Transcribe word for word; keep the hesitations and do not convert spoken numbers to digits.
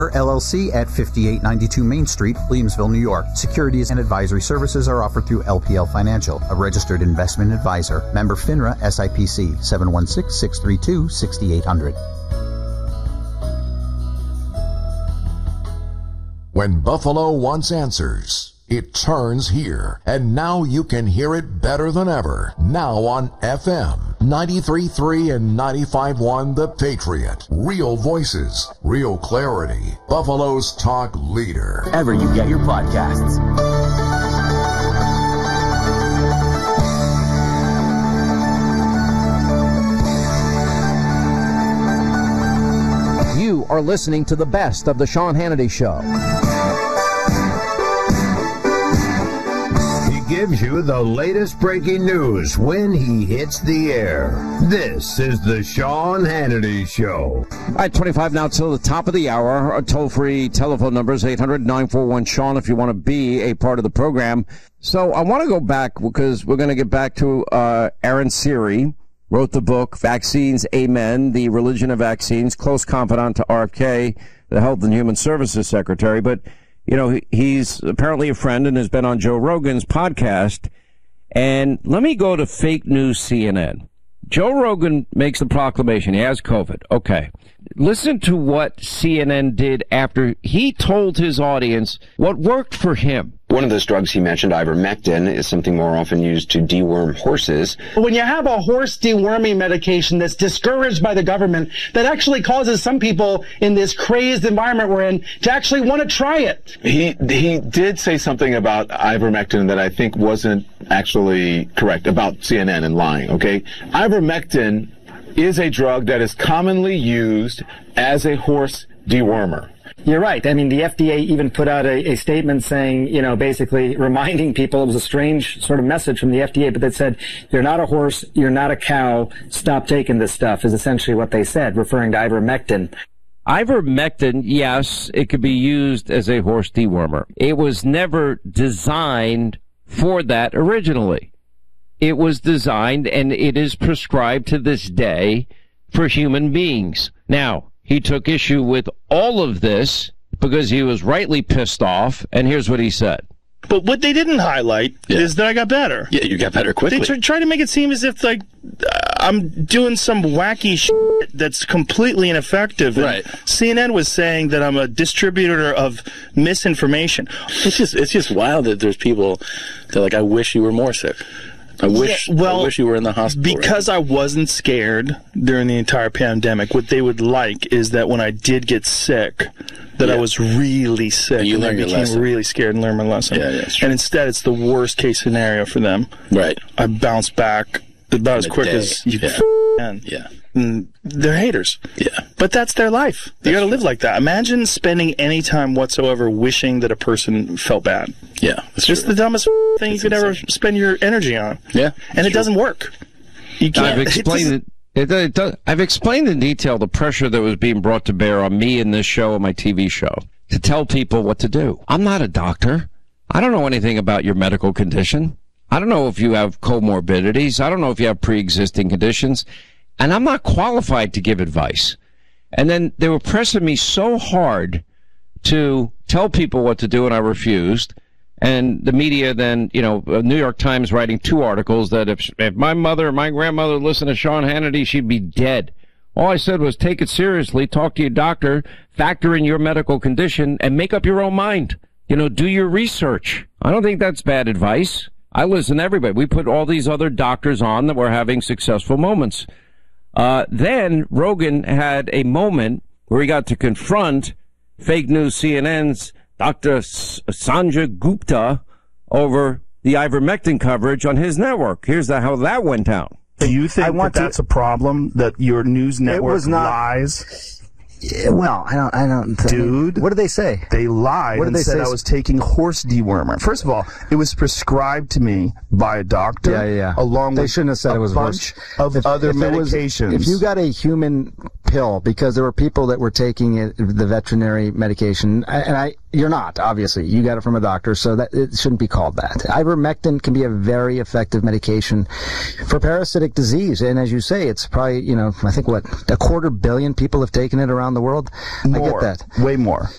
L L C at fifty-eight ninety-two Main Street, Williamsville, New York. Securities and advisory services are offered through L P L Financial, a registered investment advisor. Member FINRA S I P C, seven one six, six three two, six eight zero zero. When Buffalo wants answers, it turns here. And now you can hear it better than ever. Now on F M ninety-three point three and ninety-five point one The Patriot. Real voices, real clarity. Buffalo's talk leader. Ever you get your podcasts. You are listening to the best of the Sean Hannity Show. Gives you the latest breaking news when he hits the air. This is the Sean Hannity Show. All right, twenty-five now till the top of the hour. Our toll-free telephone number is eight hundred, nine four one, Sean if you want to be a part of the program. So I want to go back because we're going to get back to uh, Aaron Siri, wrote the book, Vaccines, Amen, The Religion of Vaccines, close confidant to R F K, the Health and Human Services Secretary. But you know, he's apparently a friend and has been on Joe Rogan's podcast. And let me go to fake news C N N. Joe Rogan makes the proclamation. He has COVID. Okay. Listen to what C N N did after he told his audience what worked for him. One of those drugs he mentioned, ivermectin, is something more often used to deworm horses. When you have a horse deworming medication that's discouraged by the government, that actually causes some people in this crazed environment we're in to actually want to try it. He he did say something about ivermectin that I think wasn't actually correct about C N N and lying, okay? Ivermectin is a drug that is commonly used as a horse dewormer. You're right. I mean, the F D A even put out a, a statement saying, you know, basically reminding people, it was a strange sort of message from the F D A, but that said, you're not a horse, you're not a cow, stop taking this stuff, is essentially what they said, referring to ivermectin. Ivermectin, yes, it could be used as a horse dewormer. It was never designed for that originally. It was designed, and it is prescribed to this day for human beings. Now, he took issue with all of this because he was rightly pissed off, and here's what he said. But what they didn't highlight yeah. is that I got better. Yeah, you got better quickly. They tr- try to make it seem as if, like, I'm doing some wacky shit that's completely ineffective. And right. C N N was saying that I'm a distributor of misinformation. It's just, it's just wild that there's people that are like, I wish you were more sick. I wish, yeah, well, I wish you were in the hospital. Because right? I wasn't scared during the entire pandemic. What they would like is that when I did get sick, that yeah. I was really sick. And you and learned I your became lesson. really scared and learned my lesson. Yeah, yeah, and instead, it's the worst case scenario for them. Right. I bounced back about as quick day. as you yeah. can. Yeah. And they're haters. Yeah. But that's their life. You That's gotta live true. like that. Imagine spending any time whatsoever wishing that a person felt bad. Yeah. That's It's true. the dumbest thing It's you could insane. ever spend your energy on. Yeah. And it true. doesn't work. You can't. I've explained it. It, it does, I've explained in detail the pressure that was being brought to bear on me in this show and my T V show to tell people what to do. I'm not a doctor. I don't know anything about your medical condition. I don't know if you have comorbidities. I don't know if you have pre-existing conditions. And I'm not qualified to give advice. And then they were pressing me so hard to tell people what to do, and I refused. And the media then, you know, New York Times writing two articles that if, if my mother or my grandmother listened to Sean Hannity, she'd be dead. All I said was take it seriously, talk to your doctor, factor in your medical condition, and make up your own mind. You know, do your research. I don't think that's bad advice. I listen to everybody. We put all these other doctors on that were having successful moments. Uh, then Rogan had a moment where he got to confront fake news C N N's Doctor Sanjay Gupta over the ivermectin coverage on his network. Here's the, how that went down. Do you think I want that to, that's a problem, that your news network it was not, lies? Yeah, well, I don't, I don't. Dude. What did they say? They lied what did and they said say? I was taking horse dewormer. First of all, it was prescribed to me by a doctor. Yeah, yeah. Along they with shouldn't have said a it was bunch horse. of if, other if medications. Was, if you got a human pill because there were people that were taking it, the veterinary medication, and I, you're not, obviously. You got it from a doctor, so that it shouldn't be called that. Ivermectin can be a very effective medication for parasitic disease, and as you say, it's probably, you know, I think what, a quarter billion people have taken it around the world? More. I get that. Way more.